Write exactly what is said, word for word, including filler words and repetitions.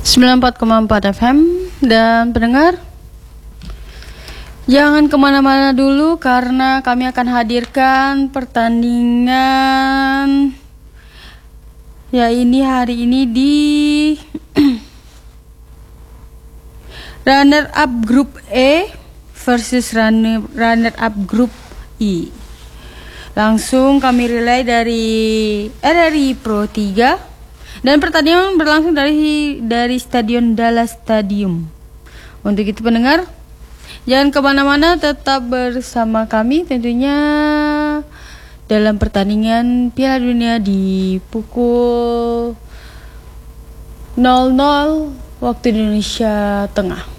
sembilan puluh empat koma empat F M. Dan pendengar, jangan kemana-mana dulu karena kami akan hadirkan pertandingan ya ini hari ini di runner up grup E versus runner, runner up grup I. Langsung kami relay dari R R I Pro tiga dan pertandingan berlangsung dari dari Stadion Dallas Stadium. Untuk itu pendengar, jangan kemana-mana, tetap bersama kami tentunya dalam pertandingan Piala Dunia di pukul nol nol waktu Indonesia Tengah.